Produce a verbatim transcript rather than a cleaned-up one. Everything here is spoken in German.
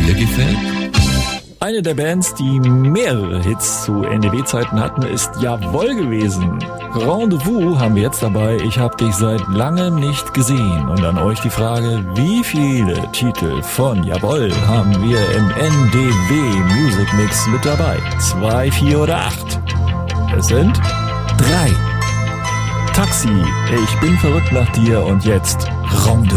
dir gefällt? Eine der Bands, die mehrere Hits zu N D W-Zeiten hatten, ist Jawoll gewesen. Rendezvous haben wir jetzt dabei. Ich hab dich seit langem nicht gesehen. Und an euch die Frage, wie viele Titel von Jawoll haben wir im N D W Music Mix mit dabei? Zwei, vier oder acht? Es sind drei. Taxi, ich bin verrückt nach dir und jetzt Rendezvous.